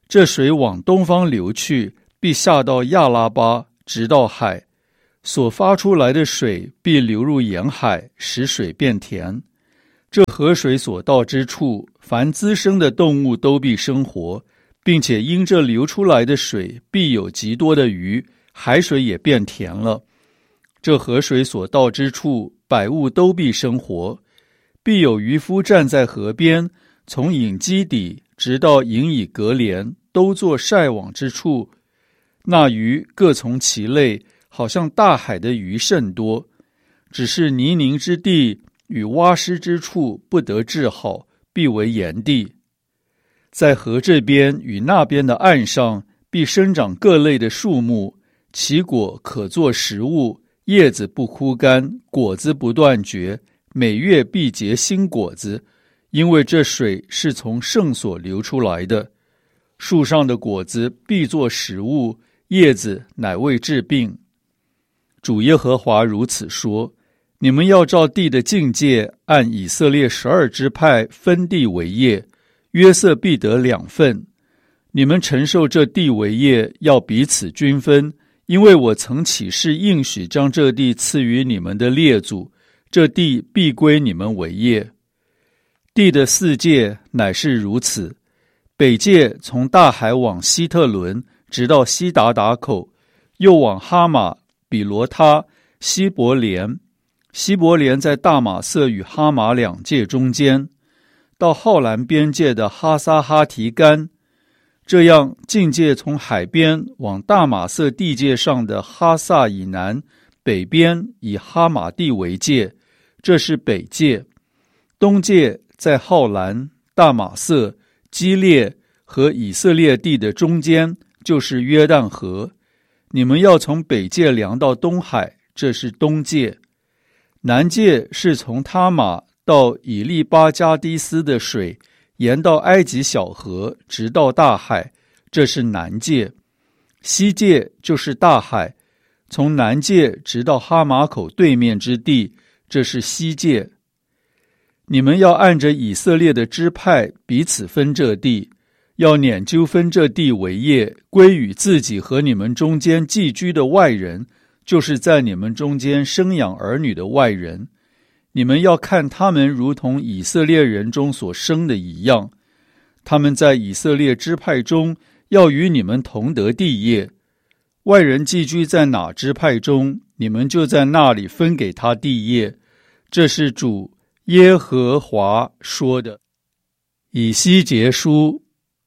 这水往东方流去，必下到亚拉巴，直到海，所发出来的水必流入沿海，使水变甜。这河水所到之处，凡滋生的动物都必生活，并且因这流出来的水必有极多的鱼，海水也变甜了。这河水所到之处，百物都必生活。必有渔夫站在河边，从隐基底直到隐以格连，都做晒网之处。那鱼各从其类，好像大海的鱼甚多，只是泥泞之地与洼湿之处不得治好，必为盐地。在河这边与那边的岸上，必生长各类的树木，其果可作食物，叶子不枯干，果子不断绝，每月必结新果子，因为这水是从圣所流出来的。树上的果子必作食物，叶子乃为治病。主耶和华如此说：你们要照地的境界，按以色列12支派分地为业，约瑟必得2份。你们承受这地为业，要彼此均分，因为我曾起誓应许将这地赐予你们的列祖，这地必归你们为业。地的4界乃是如此：北界从大海往希特伦，直到西达达口，又往哈马、比罗他、希伯莲。希伯莲在大马色与哈马2界中间，到浩兰边界的哈撒哈提干。这样境界从海边往大马色地界上的哈萨以南，北边以哈马地为界，这是北界。东界在浩兰、大马色、基列和以色列地的中间，就是约旦河。你们要从北界量到东海，这是东界。南界是从他玛到以利巴加迪斯的水，沿到埃及小河，直到大海，这是南界。西界就是大海，从南界直到哈马口对面之地，这是西界。你们要按着以色列的支派彼此分这地，要拈阄分这地为业，归与自己和你们中间寄居的外人，就是在你们中间生养儿女的外人。你们要看他们如同以色列人中所生的一样，他们在以色列支派中要与你们同得地业。外人寄居在哪支派中，你们就在那里分给他地业。这是主耶和华说的。以西结书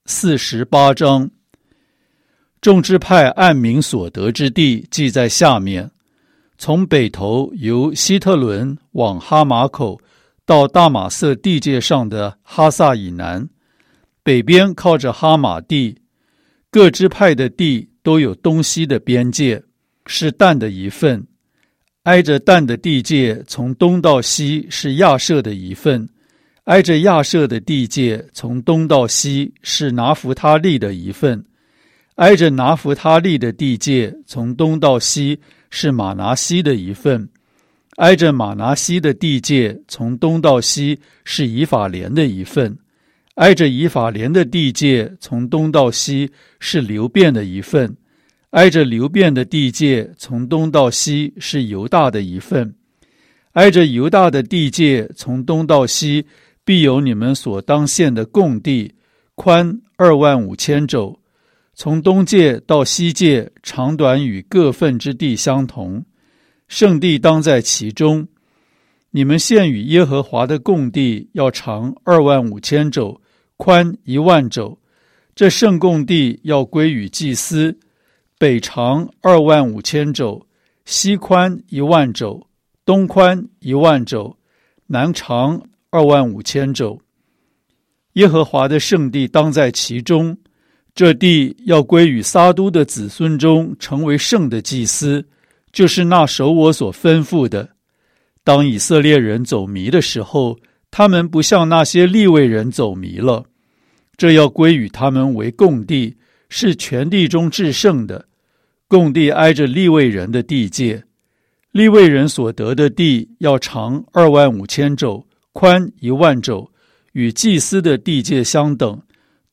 48章。众支派按名所得之地记在下面：从北头由希特伦往哈马口，到大马色地界上的哈萨以南，北边靠着哈马地。各支派的地都有东西的边界，是但的一份。挨着但的地界从东到西是亚设的一份，挨着亚设的地界从东到西是拿弗他利的一份，挨着拿弗他利的地界从东到西是马拿西的一份，挨着马拿西的地界从东到西是以法莲的一份，挨着以法莲的地界从东到西是流便的一份，挨着流便的地界从东到西是犹大的一份，挨着犹大的地界从东到西必有你们所当献的供地，宽25000肘，从东界到西界长短与各份之地相同，圣地当在其中。你们献与耶和华的供地要长25000肘，宽10000肘。这圣供地要归与祭司，北长25000肘，西宽10000肘，东宽10000肘，南长25000肘。耶和华的圣地当在其中，这地要归与撒都的子孙中成为圣的祭司，就是那守我所吩咐的。当以色列人走迷的时候，他们不像那些利未人走迷了，这要归与他们为供地，是全地中至圣的。供地挨着利未人的地界，利未人所得的地要长25000肘，宽10000肘，与祭司的地界相等，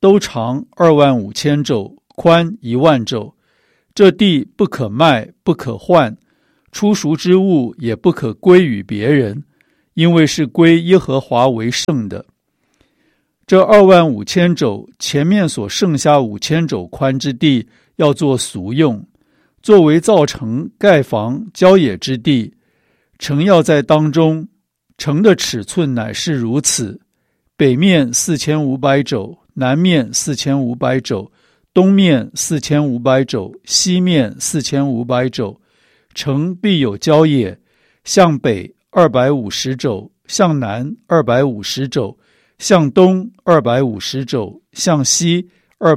都长25000肘，宽10000肘。这地不可卖，不可换，出赎之物也不可归与别人，因为是归耶和华为圣的。这25000肘前面所剩下5000肘宽之地，要做俗用，作为造城、盖房、郊野之地。城要在当中，城的尺寸乃是如此：北面4500肘，南面4500肘，东面4500肘，西面4500肘。城必有郊野，向北250肘，向南250肘，向东250肘，向西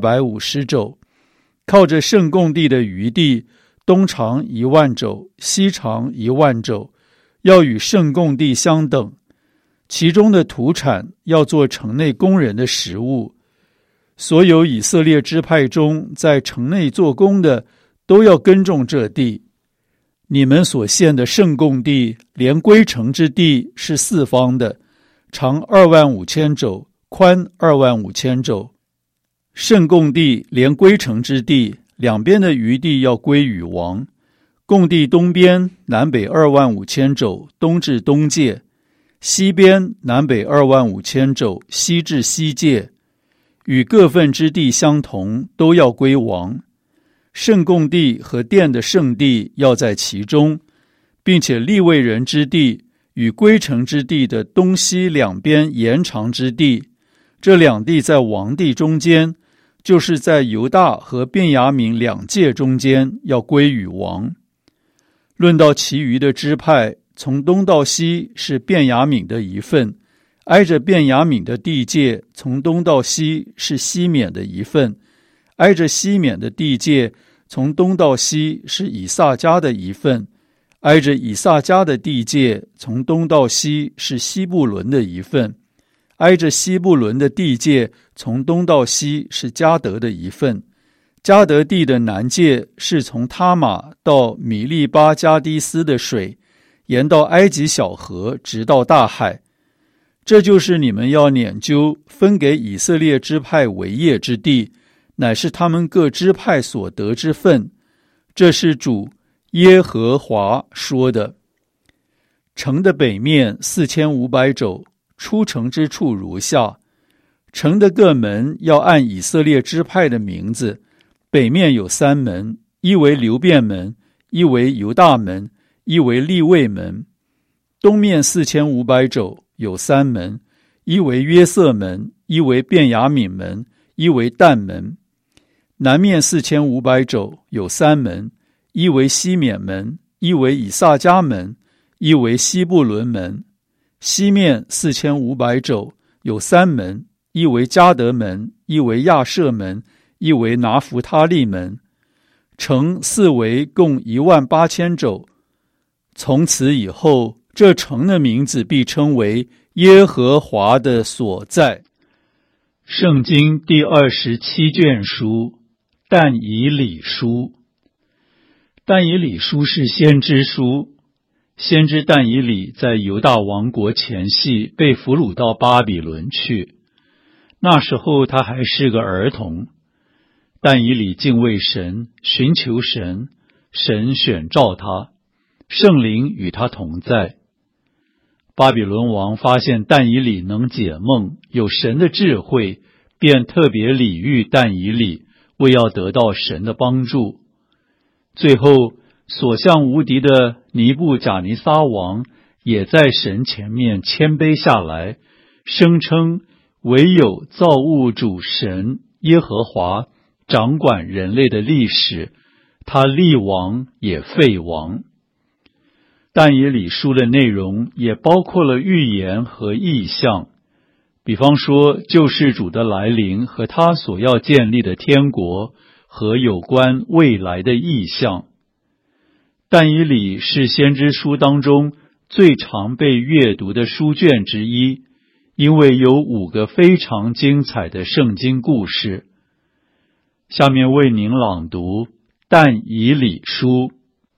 250肘。靠着圣供地的余地，东长10000肘，西长10000肘，要与圣供地相等。其中的土产要做城内工人的食物。所有以色列支派中在城内做工的，都要耕种这地。你们所献的圣供地，连归城之地是四方的，长25000肘，宽25000肘。圣供地连归城之地，两边的余地要归与王。供地东边南北25000肘，东至东界；西边南北25000肘，西至西界。与各份之地相同，都要归王。圣供地和殿的圣地要在其中，并且利未人之地与归城之地的东西两边延长之地，这两地在王地中间，就是在犹大和便雅悯两界中间，要归与王。论到其余的支派，从东到西是便雅悯的一份，挨着便雅悯的地界，从东到西是西缅的一份，挨着西缅的地界，从东到西是以萨迦的一份，挨着以萨迦的地界，从东到西是西布伦的一份，挨着西布伦的地界，从东到西是迦得的一份。迦得地的南界是从他玛到米利巴加迪斯的水，沿到埃及小河，直到大海。这就是你们要拈阄分给以色列支派为业之地，乃是他们各支派所得之分。这是主耶和华说的。城的北面4500肘，出城之处如下：城的各门要按以色列支派的名字，北面有3门，一为流便门，一为犹大门，一为利未门。东面4500肘，有3门，一为约瑟门，一为便雅悯门，一为但门。南面4500肘，有3门，一为西缅门，一为以萨迦门，一为西布伦门。西面4500肘，有3门，一为迦得门，一为亚设门，一为拿弗他利门。城四围共18000肘。从此以后，这城的名字必称为耶和华的所在。圣经第27卷书，但以理书。但以理书是先知书。先知但以理在犹大王国前夕被俘虏到巴比伦去，那时候他还是个儿童。但以理敬畏神，寻求神，神选召他，圣灵与他同在。巴比伦王发现但以理能解梦，有神的智慧，便特别礼遇但以理，为要得到神的帮助。最后所向无敌的尼布甲尼撒王也在神前面谦卑下来，声称唯有造物主神耶和华掌管人类的历史，他立王也废王。但以理书的内容也包括了预言和异象，比方说救世主的来临和他所要建立的天国和有关未来的异象。但以理是先知书当中最常被阅读的书卷之一，因为有5个非常精彩的圣经故事。下面为您朗读但以理书。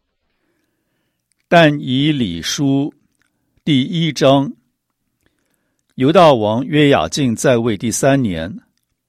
但以理书第1章。犹大王约雅敬在位第3年，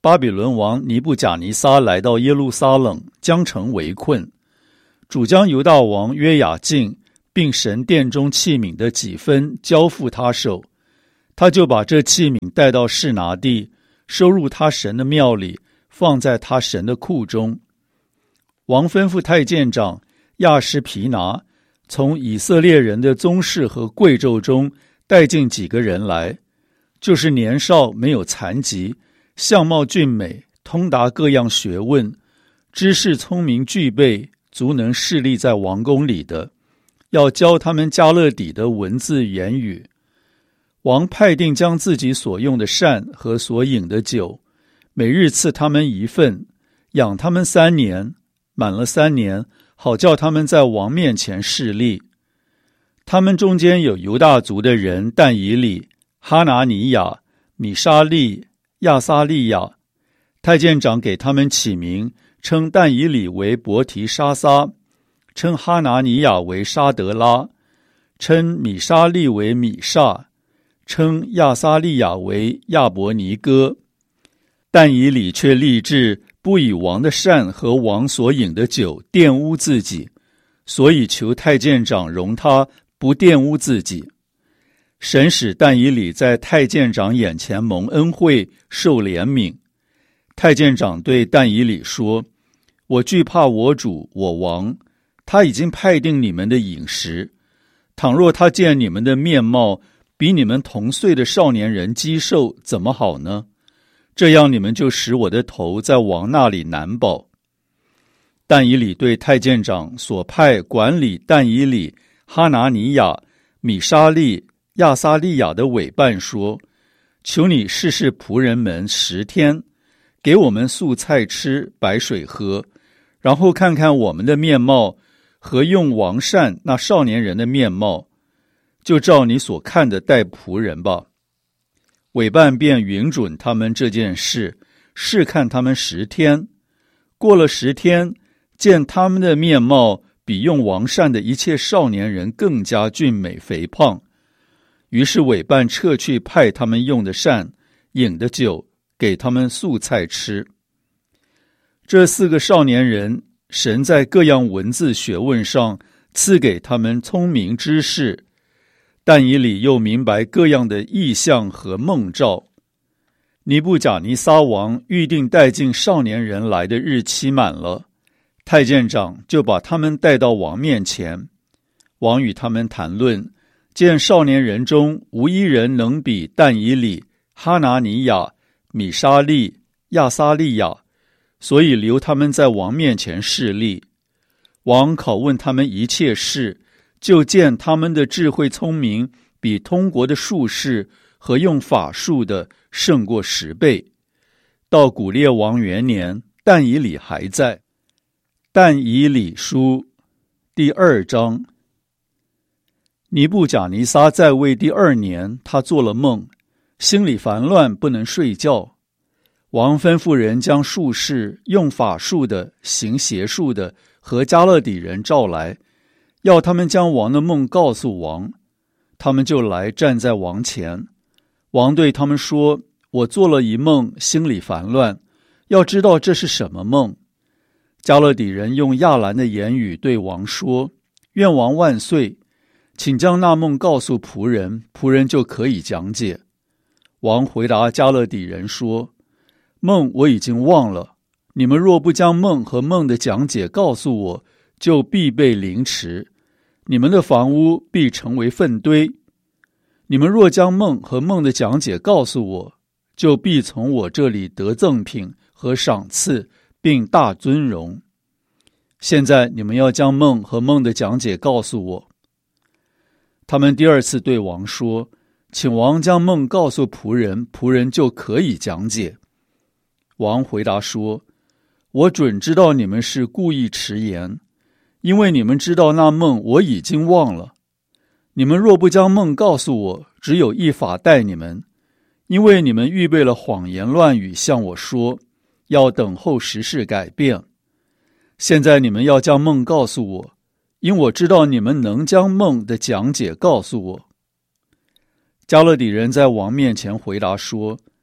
巴比伦王尼布甲尼撒来到耶路撒冷，将城围困，主将犹大王约雅敬并神殿中器皿的几分交付他手，他就把这器皿带到示拿地，收入他神的庙里，放在他神的库中。王吩咐太监长亚施皮拿从以色列人的宗室和贵胄中带进几个人来，就是年少没有残疾，相貌俊美，通达各样学问，知识聪明具备，足能侍立在王宫里的，要教他们迦勒底的文字言语。王派定将自己所用的膳和所饮的酒，每日赐他们一份，养他们3年，满了3年，好叫他们在王面前侍立。他们中间有犹大族的人但以理、哈拿尼亚、米沙利、亚撒利亚。太监长给他们起名，称但以理为伯提沙撒，称哈拿尼亚为沙德拉，称米沙利为米煞，称亚撒利亚为亚伯尼哥。但以理却立志不以王的膳和王所饮的酒玷污自己，所以求太监长容他不玷污自己。神使但以理在太监长眼前蒙恩惠，受怜悯。太监长对但以理说：我惧怕我主我王，他已经派定你们的饮食，倘若他见你们的面貌比你们同岁的少年人肌瘦，怎么好呢？这样你们就使我的头在王那里难保。但以理对太监长所派管理但以理、哈拿尼亚、米沙利、亚撒利亚的委办说：求你试试仆人们10天，给我们素菜吃，白水喝，然后看看我们的面貌和用王膳那少年人的面貌，就照你所看的待仆人吧。委办便允准他们这件事，试看他们10天。过了10天，见他们的面貌比用王膳的一切少年人更加俊美肥胖，于是委办撤去派他们用的膳、饮的酒，给他们素菜吃。这4个少年人，神在各样文字学问上赐给他们聪明知识，但以理又明白各样的异象和梦兆。尼布甲尼撒王预定带进少年人来的日期满了，太监长就把他们带到王面前。王与他们谈论，见少年人中无一人能比但以理、哈拿尼亚、米沙利、亚撒利亚，所以留他们在王面前侍立。王拷问他们一切事，就见他们的智慧聪明比通国的术士和用法术的胜过10倍。到古列王元年，但以理还在。但以理书第2章。尼布甲尼撒在位第2年，他做了梦，心里烦乱，不能睡觉。王吩咐人将术士、用法术的、行邪术的和迦勒底人召来，要他们将王的梦告诉王。他们就来站在王前。王对他们说：我做了一梦，心里烦乱，要知道这是什么梦。迦勒底人用亚兰的言语对王说：愿王万岁，请将那梦告诉仆人，仆人就可以讲解。王回答迦勒底人说：梦我已经忘了，你们若不将梦和梦的讲解告诉我，就必被凌迟，你们的房屋必成为粪堆。你们若将梦和梦的讲解告诉我，就必从我这里得赠品和赏赐，并大尊荣。现在你们要将梦和梦的讲解告诉我。他们第2次对王说：请王将梦告诉仆人，仆人就可以讲解。王回答说：我准知道你们是故意迟延，因为你们知道那梦我已经忘了。你们若不将梦告诉我，只有一法待你们，因为你们预备了谎言乱语向我说，要等候时事改变。现在你们要将梦告诉我，因我知道你们能将梦的讲解告诉我。迦勒底人在王面前回答说：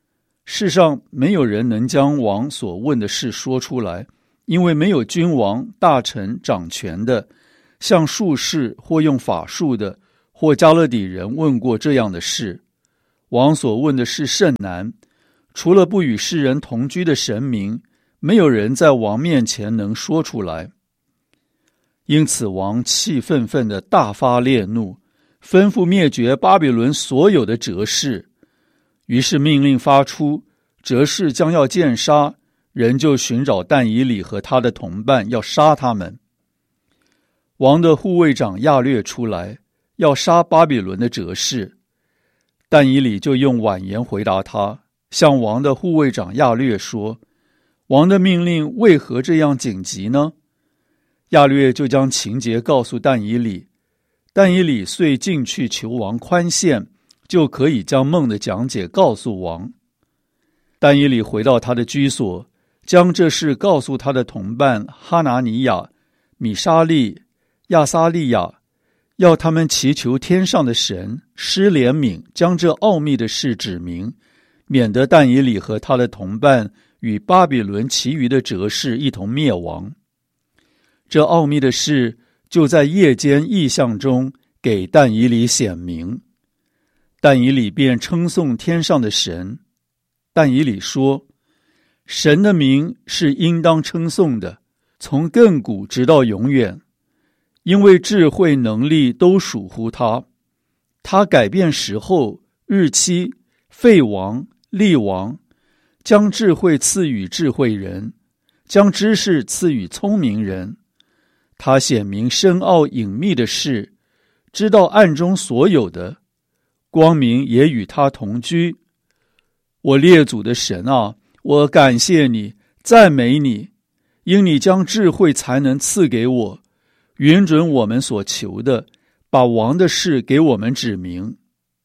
世上没有人能将王所问的事说出来，因为没有君王、大臣掌权的，像术士或用法术的，或加勒底人问过这样的事。王所问的事甚难，除了不与世人同居的神明，没有人在王面前能说出来。因此王气愤愤地大发烈怒，吩咐灭绝巴比伦所有的哲士。于是命令发出，哲士将要见杀，人就寻找但以理和他的同伴，要杀他们。王的护卫长亚略出来，要杀巴比伦的哲士。但以理就用婉言回答他，向王的护卫长亚略说：王的命令为何这样紧急呢？亚略就将情节告诉但以理，但以理遂进去求王宽限，就可以将梦的讲解告诉王。但以理回到他的居所，将这事告诉他的同伴哈拿尼亚、米沙利、亚撒利亚，要他们祈求天上的神施怜悯，将这奥秘的事指明，免得但以理和他的同伴与巴比伦其余的哲士一同灭亡。这奥秘的事就在夜间异象中给但以理显明。但以理便称颂天上的神。但以理说：神的名是应当称颂的，从亘古直到永远，因为智慧能力都属乎他。他改变时候、日期、废王、立王，将智慧赐予智慧人，将知识赐予聪明人。他显明深奥隐秘的事，知道暗中所有的，光明也与他同居。我列祖的神啊，我感谢你，赞美你，因你将智慧才能赐给我，允准我们所求的，把王的事给我们指明。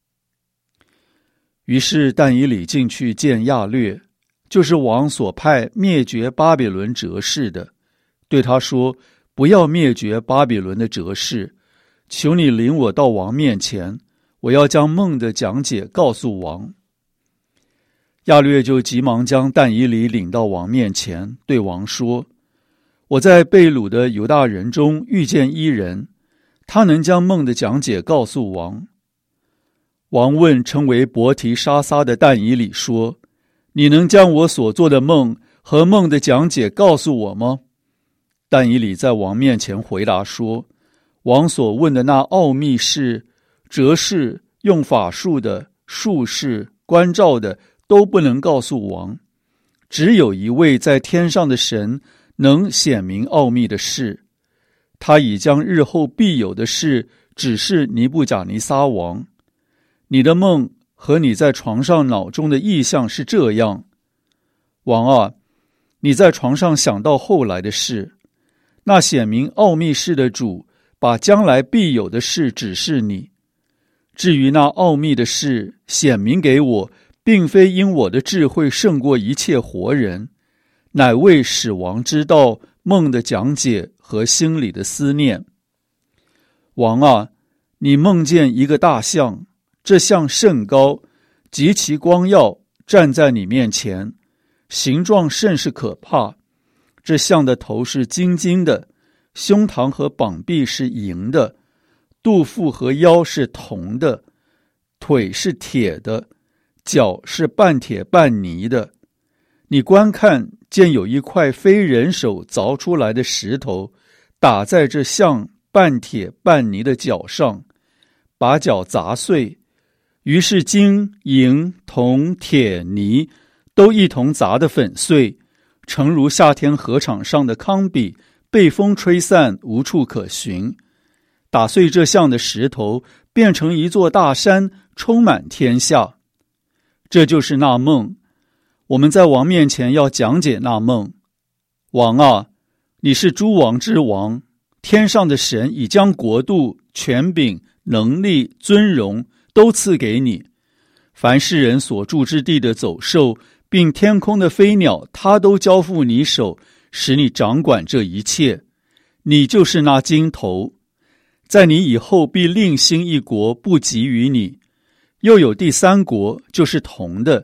于是但以理进去见亚略，就是王所派灭绝巴比伦哲士的，对他说：不要灭绝巴比伦的哲士，求你领我到王面前，我要将梦的讲解告诉王。亚略就急忙将但以理领到王面前，对王说：我在被掳的犹大人中遇见一人，他能将梦的讲解告诉王。王问称为伯提沙撒的但以理说：你能将我所做的梦和梦的讲解告诉我吗？但以理在王面前回答说：王所问的那奥秘事，哲士、用法术的、术士、观照的，都不能告诉王，只有一位在天上的神能显明奥秘的事。他已将日后必有的事指示尼布甲尼撒王。你的梦和你在床上脑中的意象是这样：王啊，你在床上想到后来的事，那显明奥秘事的主把将来必有的事指示你。至于那奥秘的事显明给我，并非因我的智慧胜过一切活人，乃为使王知道梦的讲解和心里的思念。王啊，你梦见一个大象，这象甚高，极其光耀，站在你面前，形状甚是可怕。这象的头是金金的，胸膛和膀臂是银的，肚腹和腰是铜的，腿是铁的，脚是半铁半泥的。你观看，见有一块非人手凿出来的石头，打在这像半铁半泥的脚上，把脚砸碎。于是金、银、铜、铁、泥都一同砸得粉碎，诚如夏天禾场上的糠秕，被风吹散，无处可寻。打碎这像的石头，变成一座大山，充满天下。这就是那梦，我们在王面前要讲解那梦。王啊，你是诸王之王，天上的神已将国度、权柄、能力、尊荣都赐给你。凡世人所住之地的走兽，并天空的飞鸟，他都交付你手，使你掌管这一切。你就是那金头，在你以后必另兴一国，不及于你。又有第三国，就是铜的，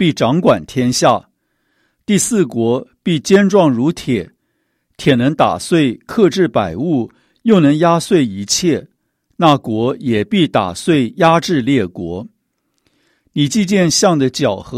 必掌管天下。第四国必坚壮如铁，铁能打碎克制百物，又能压碎一切，那国也必打碎压制列国。你既见象的角和